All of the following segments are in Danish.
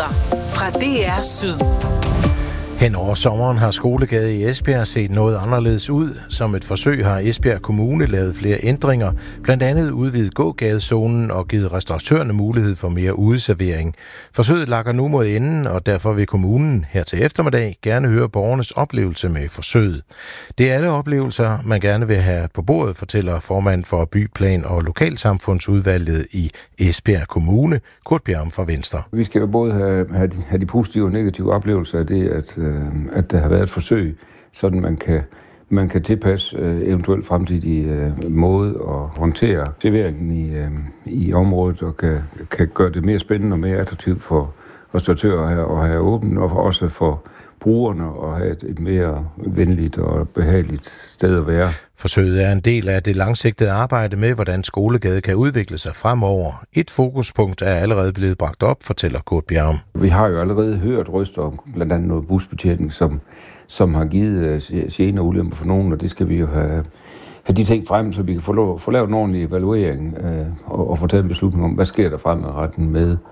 Nyheder fra DR Syd. Hen over sommeren har Skolegade i Esbjerg set noget anderledes ud. Som et forsøg har Esbjerg Kommune lavet flere ændringer, blandt andet udvidet gågadezonen og givet restauratørerne mulighed for mere udeservering. Forsøget lakker nu mod enden, og derfor vil kommunen her til eftermiddag gerne høre borgernes oplevelse med forsøget. Det er alle oplevelser, man gerne vil have på bordet, fortæller formand for Byplan- og Lokalsamfundsudvalget i Esbjerg Kommune, Kurt Bjerg fra Venstre. Vi skal jo både have de positive og negative oplevelser af det, at der har været et forsøg, sådan man kan tilpasse eventuelt fremtidige måde at håndtere serveringen i området, og kan gøre det mere spændende og mere attraktivt for restauratører at have åbent, og også for brugerne at have et mere venligt og behageligt sted at være. Forsøget er en del af det langsigtede arbejde med, hvordan Skolegade kan udvikle sig fremover. Et fokuspunkt er allerede blevet bragt op, fortæller Kurt Bjerg. Vi har jo allerede hørt røster om blandt andet noget busbetjening, som har givet gener og ulemper for nogen, og det skal vi jo have de ting frem, så vi kan få lavet en ordentlig evaluering og få taget en beslutning om, hvad sker der fremadretten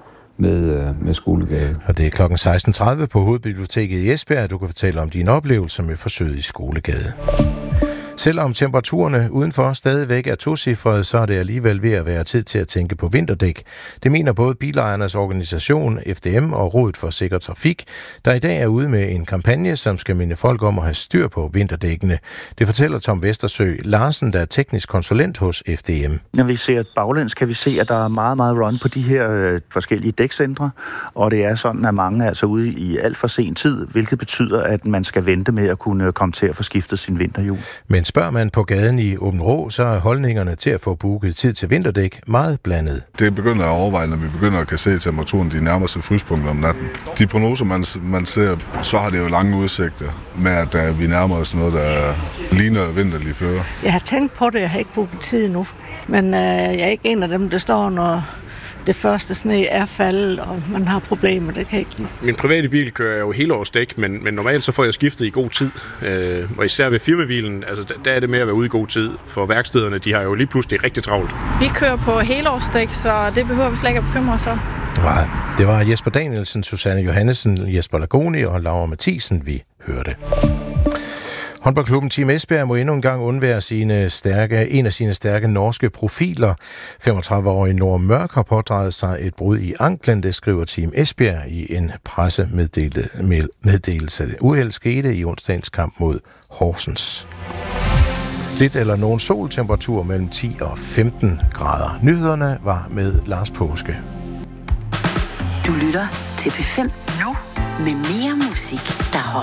med Skolegade. Og det er klokken 16.30 på Hovedbiblioteket i Esbjerg. Du kan fortælle om dine oplevelser med forsøget i Skolegade. Selvom temperaturerne udenfor stadigvæk er tocifrede, så er det alligevel ved at være tid til at tænke på vinterdæk. Det mener både bilejernes organisation FDM og Rådet for Sikker Trafik, der i dag er ude med en kampagne, som skal minde folk om at have styr på vinterdækkene. Det fortæller Tom Vestersø Larsen, der er teknisk konsulent hos FDM. Når vi ser baglæns, kan vi se, at der er meget, meget run på de her forskellige dækcentre, og det er sådan, at mange er altså ude i alt for sen tid, hvilket betyder, at man skal vente med at kunne komme til at få skiftet sin vinterhjul. Men spørger man på gaden i Aabenraa, så er holdningerne til at få booket tid til vinterdæk meget blandet. Det begynder at overveje, når vi begynder at kan se temperaturen de nærmeste fryspunkter om natten. De prognoser, man ser, så har det jo lange udsigter med, at vi nærmer os noget, der ligner vinterlig føre. Jeg har tænkt på det, jeg har ikke booket tid nu, men jeg er ikke en af dem, der står, når det første sne er faldet, og man har problemer, det kan ikke lide. Min private bil kører jo helårsdæk, men normalt så får jeg skiftet i god tid. Og især ved firmabilen, altså der er det med at være ude i god tid. For værkstederne, de har jo lige pludselig rigtig travlt. Vi kører på helårsdæk, så det behøver vi slet ikke at bekymre os om. Nej, det var Jesper Danielsen, Susanne Johannesen, Jesper Lagoni og Laura Mathisen, vi hørte. Håndboldklubben Team Esbjerg må endnu en gang undvære en af sine stærke norske profiler. 35-årige Nora Mørk har pådraget sig et brud i anklen, det skriver Team Esbjerg i en pressemeddelelse. Uheld skete i onsdagens kamp mod Horsens. Lidt eller nogen soltemperatur mellem 10 og 15 grader. Nyhederne var med Lars Påske. Du lytter til P5 nu med mere musik, der holder.